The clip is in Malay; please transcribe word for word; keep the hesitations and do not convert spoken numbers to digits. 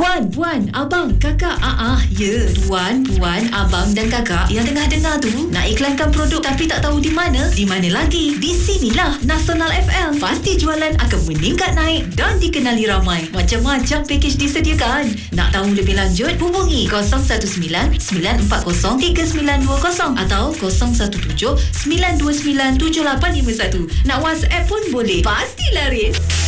Tuan, puan, abang, kakak. Ah, ah, ya. Tuan, puan, abang dan kakak yang tengah dengar tu nak iklankan produk tapi tak tahu di mana? Di mana lagi? Di sinilah Nasional F M. Pasti jualan akan meningkat naik dan dikenali ramai. Macam-macam pakej disediakan. Nak tahu lebih lanjut? Hubungi kosong satu sembilan sembilan empat kosong tiga sembilan dua kosong atau kosong satu tujuh sembilan dua sembilan tujuh lapan lima satu. Nak WhatsApp pun boleh. Pasti laris.